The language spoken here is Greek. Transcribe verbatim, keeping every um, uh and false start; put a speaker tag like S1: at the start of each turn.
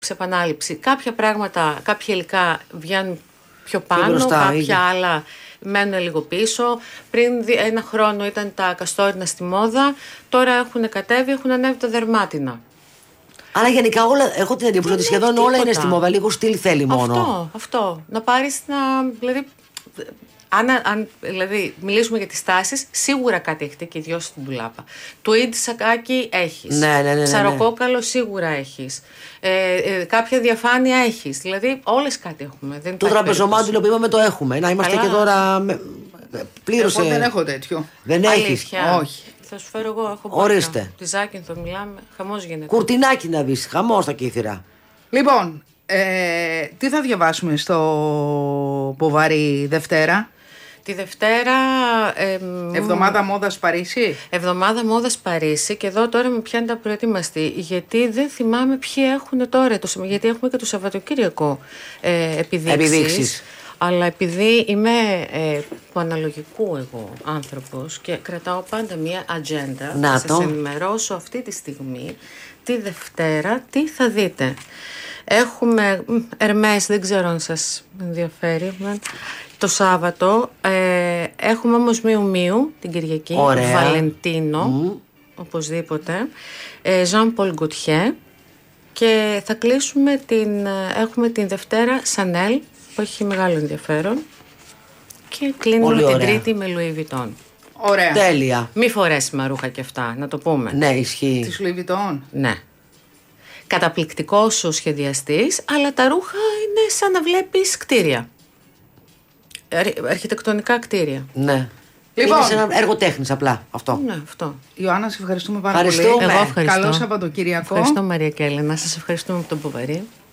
S1: σε επανάληψη. Κάποια πράγματα, κάποια υλικά βγαίνουν πιο πάνω,
S2: μπροστά,
S1: κάποια
S2: ίδια.
S1: άλλα μένουν λίγο πίσω. Πριν ένα χρόνο ήταν τα καστόρινα στη μόδα, τώρα έχουν κατέβει, έχουν ανέβει τα δερμάτινα.
S2: Αλλά γενικά όλα, έχω την εντύπωση ότι σχεδόν όλα είναι στη μόδα. Λίγο στυλ θέλει μόνο.
S1: Αυτό, αυτό. Να πάρεις να. Δηλαδή, αν, αν δηλαδή, μιλήσουμε για τις τάσεις, σίγουρα κάτι έχετε και οι δυο στην ντουλάπα. Tweed σακάκι έχεις.
S2: Ναι, ναι, ναι, ναι.
S1: Ψαροκόκαλο σίγουρα έχεις. Ε, ε, κάποια διαφάνεια έχεις. Δηλαδή, όλες κάτι έχουμε. Δεν
S2: Το τραπεζομάντιλο που είπαμε το έχουμε. Να είμαστε
S1: Καλά.
S2: και τώρα. Με... Πλήρωσε.
S3: Εγώ δεν έχω τέτοιο.
S2: Δεν έχεις.
S1: Αλήθεια.
S3: Όχι.
S1: Θα σου φέρω εγώ. Έχω
S2: Ορίστε.
S1: μπάρκα. Τη Ζάκυνθο μιλάμε. Χαμός γίνεται.
S2: Κουρτινάκι να δεις. Χαμός στα κύθυρα.
S3: Λοιπόν, ε, τι θα διαβάσουμε στο Ποβάρι Δευτέρα?
S1: Τη Δευτέρα. εμ,
S3: Εβδομάδα μόδας Παρίσι.
S1: Εβδομάδα μόδας Παρίσι, και εδώ τώρα με πιάνει τα προετοιμαστή, γιατί δεν θυμάμαι ποιοι έχουν τώρα, το, γιατί έχουμε και το Σαββατοκύριακο ε, επιδείξεις,
S2: Επιδείξεις.
S1: αλλά επειδή είμαι ε, του αναλογικού εγώ άνθρωπος και κρατάω πάντα μία ατζέντα,
S2: Να
S1: θα
S2: το.
S1: σας ενημερώσω αυτή τη στιγμή τη Δευτέρα τι θα δείτε. Έχουμε Ερμές, δεν ξέρω αν σας ενδιαφέρει. Το Σάββατο ε, έχουμε όμως Μίου Μίου την Κυριακή.
S2: Ωραία.
S1: Βαλεντίνο, mm. οπωσδήποτε. ε, Jean Paul Gaultier. Και θα κλείσουμε την, έχουμε την Δευτέρα Chanel, που έχει μεγάλο ενδιαφέρον. Και κλείνουμε
S2: Πολύ
S1: την
S2: ωραία.
S1: Τρίτη με Louis Vuitton.
S3: Ωραία.
S2: Τέλεια.
S1: Μη φορέσουμε ρούχα και αυτά, να το πούμε.
S2: Ναι, ισχύει.
S3: Της Louis Vuitton.
S1: Ναι. Καταπληκτικός ο σχεδιαστής, αλλά τα ρούχα είναι σαν να βλέπεις κτίρια. Αρχι- Αρχιτεκτονικά κτίρια.
S2: Ναι.
S3: Λοιπόν.
S2: Είναι σε ένα έργο τέχνης απλά αυτό.
S1: Ναι, αυτό.
S3: Ιωάννα, σε ευχαριστούμε πάρα
S2: Ευχαριστούμε.
S3: πολύ.
S1: Εγώ ευχαριστώ.
S3: Καλό Σαββατοκύριακο.
S1: Ευχαριστώ, Μαρία και Έλενα. Σας ευχαριστούμε από τον Ποβαρί.